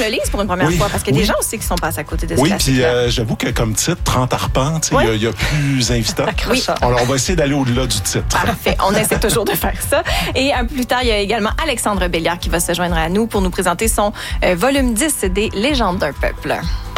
le lise pour une première fois, parce qu'il y a des gens aussi qui sont passés à côté de ce classique-là. Puis j'avoue que comme titre, 30 arpents, il y a plus invitant. Alors, on va essayer d'aller au-delà du titre. Parfait. On essaie toujours de faire ça. Et un peu plus tard, il y a également Alexandre Belliard qui va se joindre à nous pour nous présenter son volume 10 des Légendes d'un peuple.